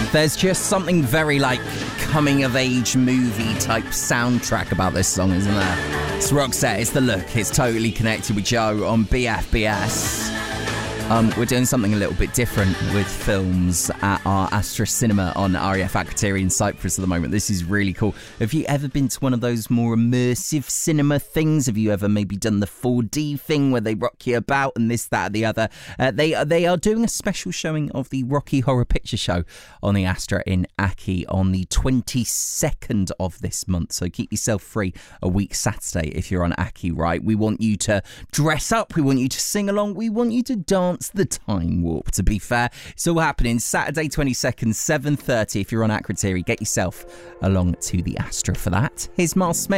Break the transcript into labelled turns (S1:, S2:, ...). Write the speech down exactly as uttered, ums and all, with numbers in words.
S1: There's just something very, like, coming-of-age movie type soundtrack about this song, isn't there? It's Roxette, it's the look, it's totally connected with Joe on B F B S. Um, we're doing something a little bit different with films at our Astra Cinema on R A F Akrotiri in Cyprus at the moment. This is really cool. Have you ever been to one of those more immersive cinema things? Have you ever maybe done the four D thing where they rock you about and this, that, and the other? Uh, they, they are doing a special showing of the Rocky Horror Picture Show on the Astra in Aki on the twenty-second of this month. So keep yourself free a week Saturday if you're on Aki, right? We want you to dress up. We want you to sing along. We want you to dance the time warp, to be fair. It's all happening Saturday twenty-second, seven thirty. If you're on Akrotiri, get yourself along to the Astra for that. Here's Miles Smith.